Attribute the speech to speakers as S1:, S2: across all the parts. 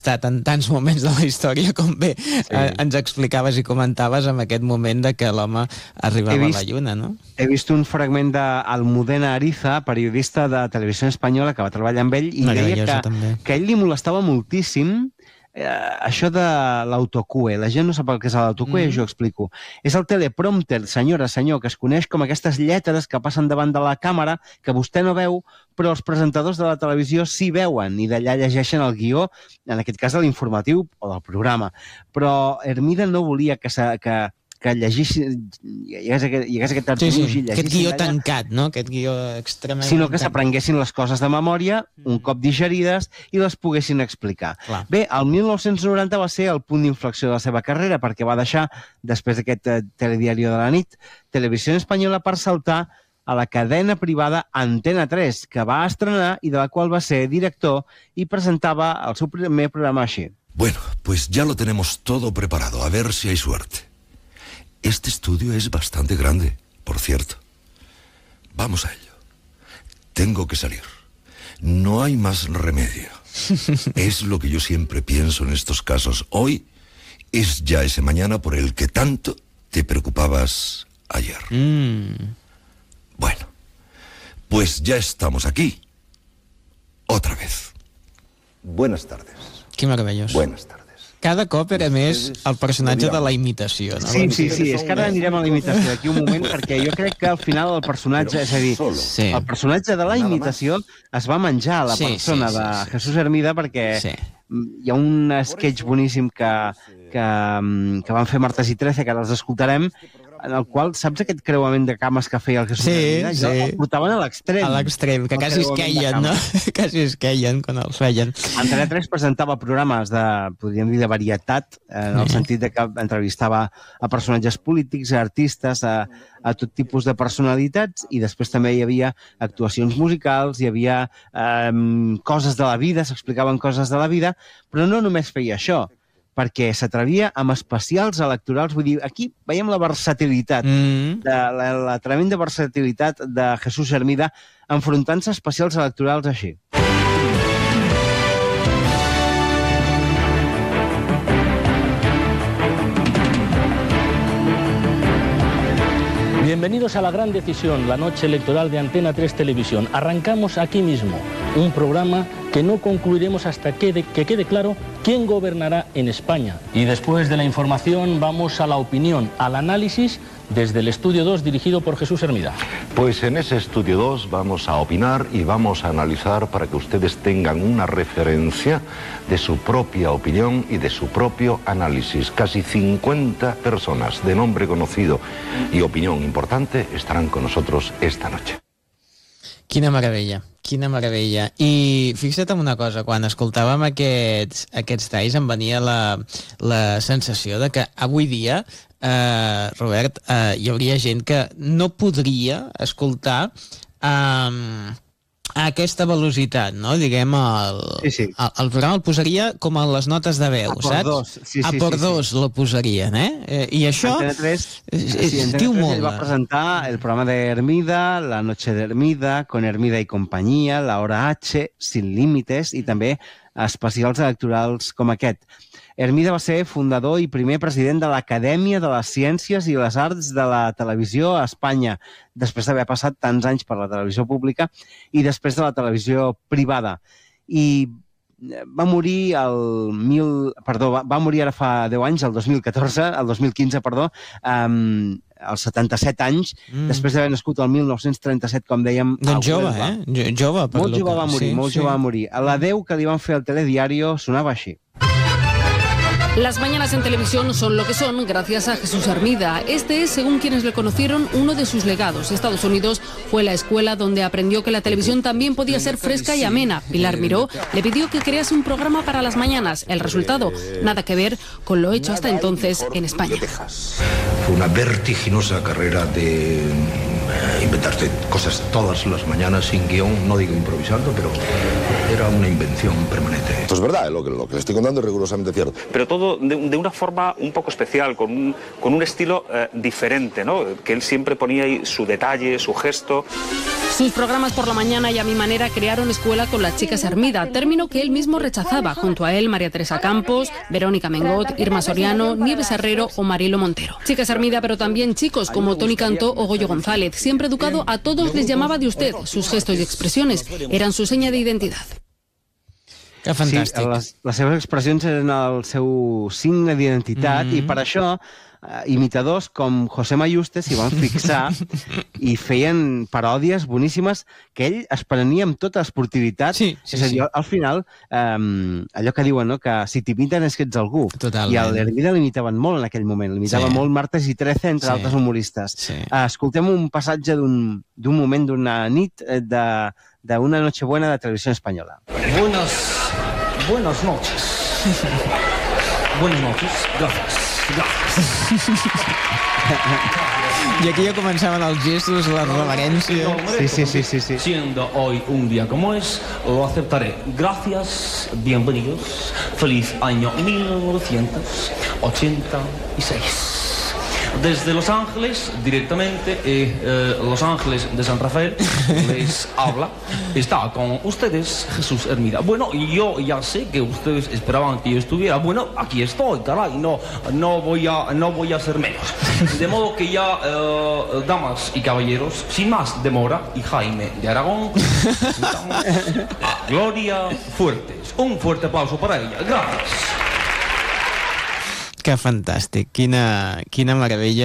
S1: estat en tants moments de la història com bé ens explicaves i comentaves amb aquest moment de que l'home arribava a la Lluna, no?
S2: He vist un fragment d'Almudena Ariza, periodista de Televisió Espanyola, que va treballar amb ell, i deia que ell li molestava moltíssim això de l'autocue. La gent no sap el que és l'autocue, jo ho explico. És el teleprompter, senyora, senyor, que es coneix com aquestes lletres que passen davant de la càmera, que vostè no veu, però els presentadors de la televisió sí veuen, i d'allà llegeixen el guió, en aquest cas de l'informatiu o del programa. Però Hermida no volia que hi hagués aquest artilugi.
S1: Aquest guió tancat, no? Aquest guió extremament...
S2: Sinó que s'aprenguessin les coses de memòria, un cop digerides, i les poguessin explicar.
S1: Clar.
S2: Bé, el 1990 va ser el punt d'inflexió de la seva carrera, perquè va deixar, després d'aquest telediari de la nit, Televisió Espanyola per saltar a la cadena privada Antena 3, que va estrenar i de la qual va ser director i presentava el seu primer programa així.
S3: Bueno, pues ya lo tenemos todo preparado, a ver si hay suerte. Este estudio es bastante grande, por cierto. Vamos a ello. Tengo que salir. No hay más remedio. Es lo que yo siempre pienso en estos casos. Hoy es ya ese mañana por el que tanto te preocupabas ayer. Bueno, pues ya estamos aquí. Otra vez. Buenas tardes.
S1: Que meravellós.
S3: Buenas tardes.
S1: Cada cop era més el personatge de la imitació, no?
S2: Sí, és que ara anirem a la imitació d'aquí un moment, perquè jo crec que al final el personatge, és a dir, el personatge de la imitació es va menjar a la persona de Jesús Hermida, perquè hi ha un sketch boníssim que van fer Martes i Trece, que ara els escoltarem, en el qual, saps aquest creuament de cames que feia el Jesús Hermida? El portaven a l'extrem.
S1: A l'extrem, que quasi es queien, no? Quasi es queien quan els feien.
S2: Antena 3 presentava programes de, podríem dir, de varietat, en el sentit de que entrevistava a personatges polítics, a artistes, a tot tipus de personalitats, i després també hi havia actuacions musicals, hi havia coses de la vida, s'explicaven coses de la vida, però no només feia això, perquè s'atrevia amb especials electorals. Vull dir, aquí veiem la versatilitat, la tremenda versatilitat de Jesús Hermida enfrontant-se a especials electorals així.
S4: Bienvenidos a La Gran Decisión, la noche electoral de Antena 3 Televisión. Arrancamos aquí mismo un programa que no concluiremos hasta que quede claro quién gobernará en España. Y después de la información vamos a la opinión, al análisis desde el Estudio 2 dirigido por Jesús Hermida.
S5: Pues en ese Estudio 2 vamos a opinar y vamos a analizar para que ustedes tengan una referencia de su propia opinión y de su propio análisis. Casi 50 personas de nombre conocido y opinión importante estarán con nosotros esta noche.
S1: Quina meravella, quina meravella. I fixa't en una cosa, quan escoltàvem aquests talls em venia la sensació de que avui dia, Robert, hi hauria gent que no podria escoltar a aquesta velocitat, no? Diguem, el programa el posaria com a les notes de veu, saps? A por dos lo posarien, I això diu molt.
S2: Va presentar el programa de Hermida, La Noche de Hermida, Con Hermida y Compañía, La Hora H, Sin Límites, i també especials electorals com aquest. Hermida va ser fundador i primer president de l'Acadèmia de les Ciències i les Arts de la Televisió a Espanya, després d'haver passat tants anys per la televisió pública i després de la televisió privada. I va morir va morir ara fa 10 anys, el 2015, als 77 anys, després d'haver nascut el 1937, com dèiem.
S1: Doncs jove, Jove.
S2: Molt jove va morir, molt jove va morir. L'adeu que li van fer al telediario sonava així.
S6: Las mañanas en televisión son lo que son gracias a Jesús Hermida. Este es, según quienes le conocieron, uno de sus legados. Estados Unidos fue la escuela donde aprendió que la televisión también podía ser fresca y amena. Pilar Miró le pidió que crease un programa para las mañanas. El resultado, nada que ver con lo hecho hasta entonces en España.
S7: Fue una vertiginosa carrera de inventarte cosas todas las mañanas sin guión, no digo improvisando, pero era una invención permanente.
S8: Esto es verdad, lo que le estoy contando es rigurosamente cierto.
S9: Pero todo de una forma un poco especial, con un estilo diferente, ¿no? Que él siempre ponía ahí su detalle, su gesto.
S6: Sus programas por la mañana y a mi manera crearon escuela con las chicas Hermida, término que él mismo rechazaba. Junto a él, María Teresa Campos, Verónica Mengot, Irma Soriano, Nieves Herrero o Marilo Montero. Chicas Hermida, pero también chicos como Toni Cantó o Goyo González. Siempre educado, a todos les llamaba de usted. Sus gestos y expressiones eran su seña de identidad.
S1: Que fantàstic.
S2: Sí, les seves expressions eren el seu signe d'identitat i per això imitadors com José Mayuste s'hi van fixar i feien paròdies boníssimes que ell es prenia amb tota esportivitat. És a dir, al final, allò que diuen, no?, que si t'imiten és que ets algú.
S1: Totalment.
S2: I a l'Hermida l'imitaven molt en aquell moment. L'imitaven molt Martes i Trece, entre altres humoristes. Escoltem un passatge d'un moment, d'una nit d'una Nochebuena de Televisió Espanyola.
S10: Buenas noches. Buenas noches. Gracias.
S1: I aquí ja començaven els gestos, les reverències.
S2: Sí.
S10: Siendo hoy un día como es, lo aceptaré. Gracias, bienvenidos. Feliz año 1986. Desde Los Ángeles, directamente, Los Ángeles de San Rafael, les habla. Está con ustedes Jesús Hermida. Bueno, yo ya sé que ustedes esperaban que yo estuviera. Bueno, aquí estoy, caray, no voy a ser menos. De modo que ya, damas y caballeros, sin más demora, y Jaime de Aragón, presentamos a Gloria Fuertes. Un fuerte aplauso para ella. Gracias.
S1: Que fantàstic, quina meravella,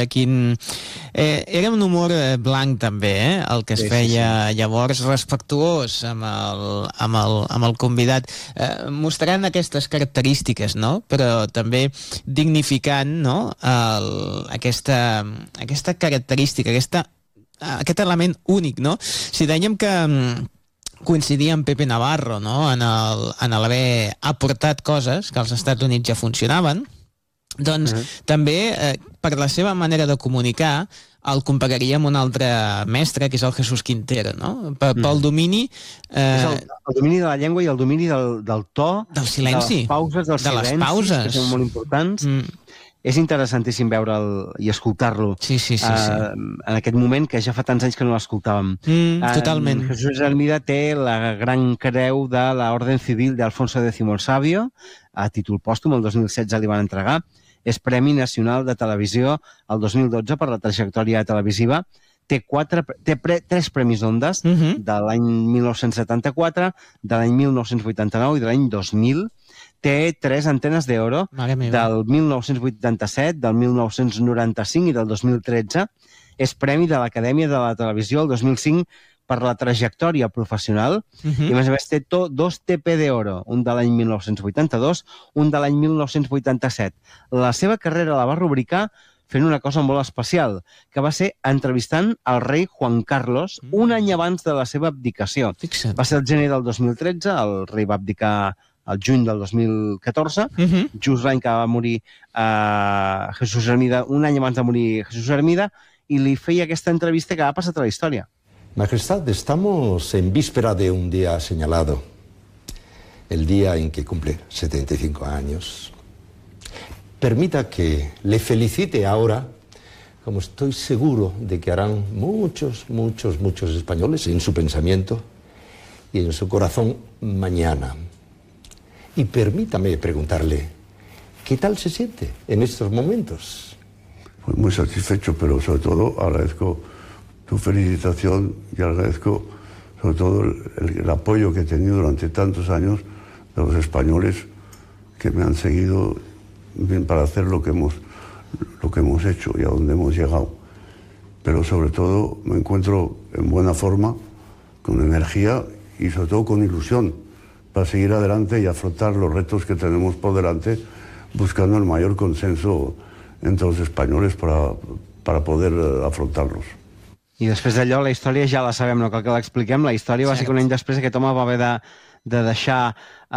S1: era un humor blanc també, el que es feia llavors, respectuós amb el convidat, mostrant aquestes característiques, no?, però també dignificant, no?, aquesta característica, aquest element únic, no? Si dèiem que coincidia amb Pepe Navarro, no?, en l'haver aportat coses que als Estats Units ja funcionaven, doncs també per la seva manera de comunicar el compararia amb un altre mestre, que és el Jesús Quintero, no? Pel domini...
S2: És el domini de la llengua i el domini del to,
S1: del silenci,
S2: de les pauses, que són molt importants. És interessantíssim veure'l i escoltar-lo en aquest moment, que ja fa tants anys que no l'escoltàvem.
S1: Totalment.
S2: Jesús Hermida té la gran creu de l'Orden Civil d'Alfonso X el Sabio, a títol pòstum, el 2016 li van entregar. És Premi Nacional de Televisió el 2012 per la trajectòria televisiva. Té 3 Premis Ondas de l'any 1974, de l'any 1989 i de l'any 2000. Té 3 Antenes d'Oro del 1987, del 1995 i del 2013. És Premi de l'Acadèmia de la Televisió el 2005 per la trajectòria professional, i a més té 2 TP d'Oro, un de l'any 1982, un de l'any 1987. La seva carrera la va rubricar fent una cosa molt especial, que va ser entrevistant el rei Juan Carlos un any abans de la seva abdicació. Va ser el gener del 2013, el rei va abdicar el juny del 2014, just l'any que va morir Jesús Hermida, un any abans de morir Jesús Hermida, i li feia aquesta entrevista que ha passat a la història.
S11: Majestad, estamos en víspera de un día señalado, el día en que cumple 75 años. Permita que le felicite ahora, como estoy seguro de que harán muchos españoles en su pensamiento y en su corazón mañana. Y permítame preguntarle, ¿qué tal se siente en estos momentos?
S12: Pues muy satisfecho, pero sobre todo agradezco tu felicitación y agradezco sobre todo el apoyo que he tenido durante tantos años de los españoles que me han seguido bien para hacer lo que hemos hecho y a donde hemos llegado. Pero sobre todo me encuentro en buena forma, con energía y sobre todo con ilusión para seguir adelante y afrontar los retos que tenemos por delante, buscando el mayor consenso entre los españoles para poder afrontarlos.
S2: I després d'allò, la història ja la sabem, no cal que l'expliquem. La història va ser que un any després aquest home va haver de deixar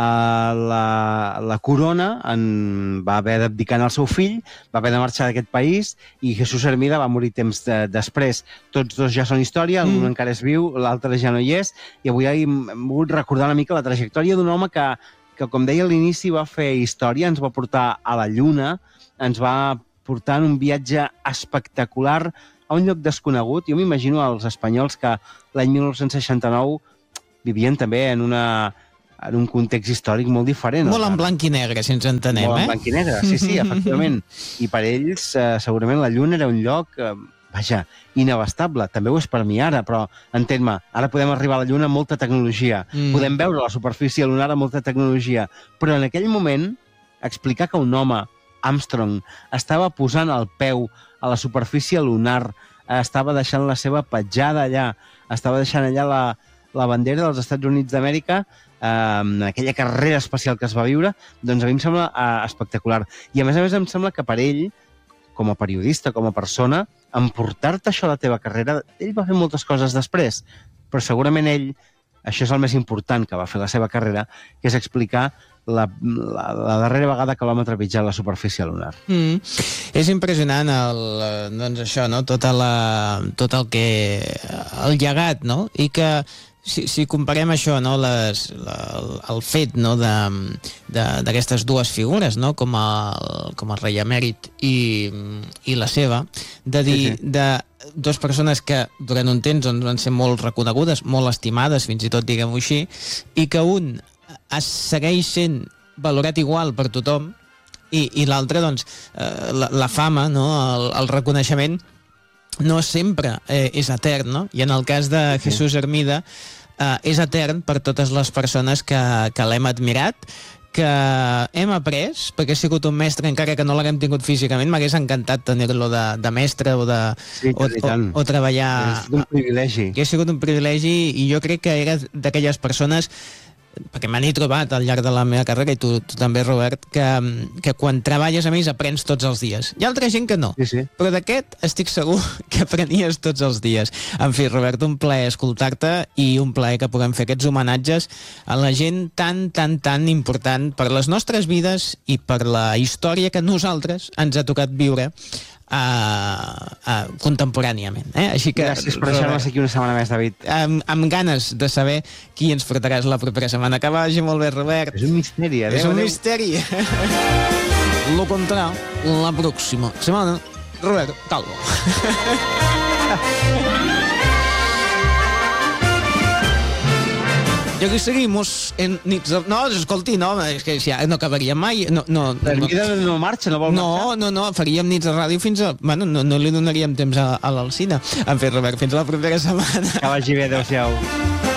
S2: la corona, va haver d'abdicar al seu fill, va haver de marxar d'aquest país, i Jesús Hermida va morir temps després. Tots dos ja són història, un encara és viu, l'altre ja no hi és, i avui hem volgut recordar una mica la trajectòria d'un home que, com deia a l'inici, va fer història, ens va portar a la Lluna, ens va portar en un viatge espectacular a un lloc desconegut. Jo m'imagino els espanyols que l'any 1969 vivien també en un context històric molt diferent.
S1: Molt en blanc i negre, si ens entenem,
S2: Molt en blanc i negre, sí, efectivament. I per ells, segurament, la Lluna era un lloc, vaja, inabastable. També ho és per mi ara, però entén-me, ara podem arribar a la Lluna amb molta tecnologia. Podem veure la superfície lunar amb molta tecnologia. Però en aquell moment, explicar que un home, Armstrong, estava posant el peu a la superfície lunar, estava deixant la seva petjada allà, estava deixant allà la bandera dels Estats Units d'Amèrica, aquella carrera espacial que es va viure, doncs a mi em sembla espectacular. I a més em sembla que per ell, com a periodista, com a persona, emportar-te això a la teva carrera, ell va fer moltes coses després, però segurament ell, això és el més important que va fer la seva carrera, que és explicar la darrera vegada que l'home ha trepitjat la superfície lunar.
S1: És impressionant doncs això, no? Tot el llegat, no? I que si comparem això, no? El fet, no? d'aquestes dues figures, no? com el rei emèrit i la seva, de dir de dues persones que durant un temps van ser molt reconegudes, molt estimades, fins i tot diguem-ho així, i que un segueix sent valorat igual per tothom i l'altre, doncs, la fama, no? el reconeixement no sempre és etern, no? I en el cas de Jesús Hermida és etern per totes les persones que l'hem admirat, que hem après, perquè ha sigut un mestre, encara que no l'haguem tingut físicament, m'hagués encantat tenir-lo de mestre o treballar.
S2: Ha sigut un privilegi.
S1: Que ha sigut un privilegi i jo crec que era d'aquelles persones, perquè me n'he trobat al llarg de la meva carrera, i tu també, Robert, que quan treballes amb ells aprens tots els dies. Hi ha altra gent que no, però d'aquest estic segur que aprenies tots els dies. En fi, Robert, un plaer escoltar-te i un plaer que puguem fer aquests homenatges a la gent tan important per les nostres vides i per la història que nosaltres ens ha tocat viure contemporàniament. Així que,
S2: gràcies per deixar-nos aquí una setmana més, David.
S1: Amb ganes de saber qui ens portaràs la propera setmana. Que vagi molt bé, Robert.
S2: És un misteri.
S1: És un misteri. Lo contará la próxima semana Robert Calvo. I aquí seguimos en nits de... No, escolti, no, és que ja no acabaríem mai.
S2: L'Hermida no marxa, no vol marxar?
S1: No, faríem nits de ràdio fins a... Bueno, no li donaríem temps a l'Alsina. En fi, Robert, fins la propera setmana.
S2: Que vagi bé, adéu-siau.